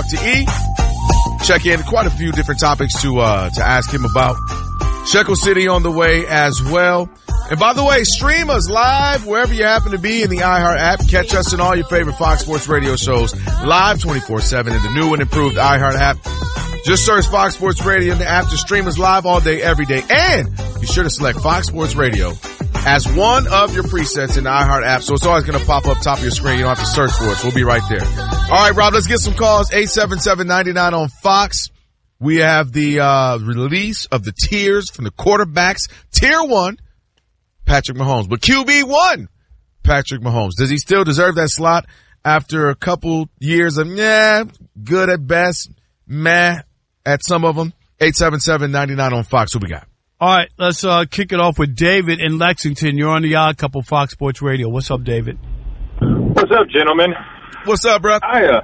talk to E. Check in quite a few different topics to ask him about. Shekel City on the way as well. And by the way, stream us live wherever you happen to be in the iHeart app. Catch us in all your favorite Fox Sports radio shows live 24/7 in the new and improved iHeart app. Just search Fox Sports Radio in the app to stream us live all day, every day. And be sure to select Fox Sports Radio as one of your presets in the iHeart app. So it's always going to pop up top of your screen. You don't have to search for it. So we'll be right there. All right, Rob, let's get some calls. 877-99 on Fox. We have the release of the tiers from the quarterbacks. Tier 1, Patrick Mahomes. But QB1, Patrick Mahomes. Does he still deserve that slot after a couple years of, good at best, meh at some of them? 877-99 on Fox. Who we got? All right, let's kick it off with David in Lexington. You're on the Odd Couple Fox Sports Radio. What's up, David? What's up, gentlemen? What's up, bro?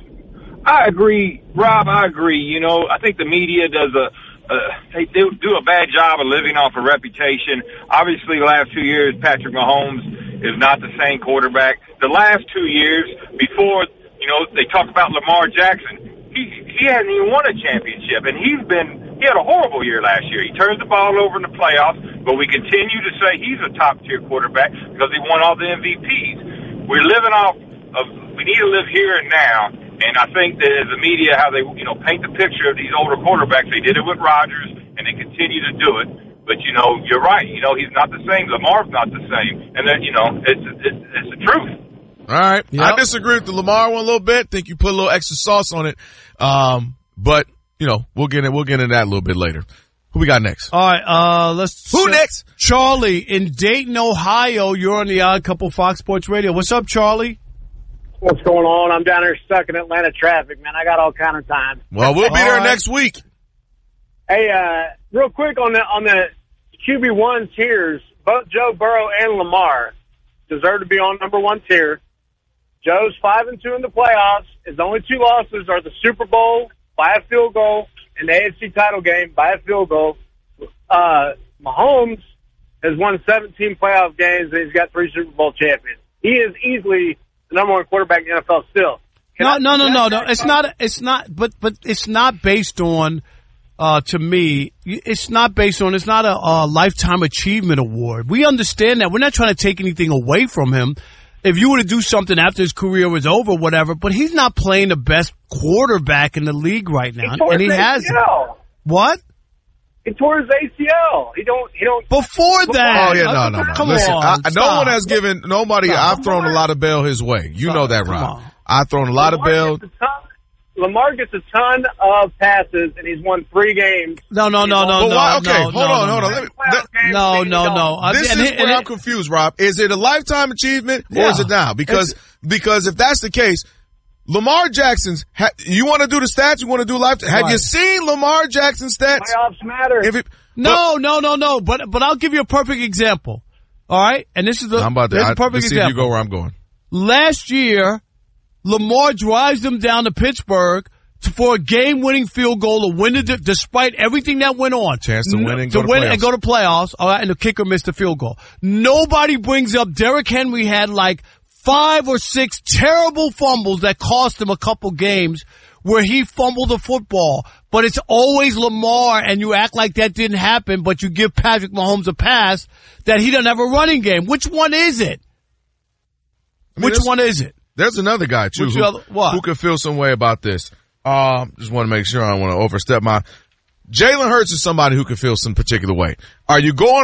I agree, Rob. I agree. You know, I think the media does they do a bad job of living off a reputation. Obviously, the last 2 years, Patrick Mahomes is not the same quarterback. The last 2 years before, they talk about Lamar Jackson. He hasn't even won a championship, and he had a horrible year last year. He turns the ball over in the playoffs, but we continue to say he's a top-tier quarterback because he won all the MVPs. We're living off of, we need to live here and now, and I think that as the media, how they, paint the picture of these older quarterbacks, they did it with Rodgers, and they continue to do it. But, you're right. He's not the same. Lamar's not the same. And then, it's the truth. All right. Yep. I disagree with the Lamar one a little bit. Think you put a little extra sauce on it. But, we'll get into that a little bit later. Who we got next? All right, Who next? Charlie in Dayton, Ohio. You're on the Odd Couple Fox Sports Radio. What's up, Charlie? What's going on? I'm down here stuck in Atlanta traffic, man. I got all kind of time. Well, we'll be there next week. Hey, real quick on the QB1 tiers, both Joe Burrow and Lamar deserve to be on number 1 tier. Joe's 5-2 in the playoffs. His only 2 losses are the Super Bowl by a field goal and the AFC title game by a field goal. Mahomes has won 17 playoff games and he's got 3 Super Bowl champions. He is easily the number 1 quarterback in the NFL still. No. It's not based on, to me, it's not a lifetime achievement award. We understand that. We're not trying to take anything away from him. If you were to do something after his career was over, whatever, but he's not playing the best quarterback in the league right now. And he has. What? He tore his ACL. He don't. Before that. Oh, yeah, no. Come Listen, on. no one has given nobody. I've thrown a lot of bail his way. You know that, Rob. I've thrown a lot of bail. Lamar gets a ton of passes, and he's won 3 games. No. Okay, hold on. No. This is where I'm confused, Rob. Is it a lifetime achievement or is it now? Because if that's the case, Lamar Jackson's, you want to do the stats? You want to do lifetime? Have you seen Lamar Jackson's stats? Playoffs matter. No. But I'll give you a perfect example. All right? And this is a perfect example. See if you go where I'm going. Last year, Lamar drives them down to Pittsburgh for a game-winning field goal to win it, despite everything that went on. Chance to win and go to playoffs. All right, and the kicker missed the field goal. Nobody brings up Derrick Henry had like 5 or 6 terrible fumbles that cost him a couple games where he fumbled the football. But it's always Lamar, and you act like that didn't happen, but you give Patrick Mahomes a pass that he doesn't have a running game. Which one is it? Which one is it? There's another guy, too, who could feel some way about this. Just want to make sure I don't want to overstep my... Jalen Hurts is somebody who could feel some particular way. Are you going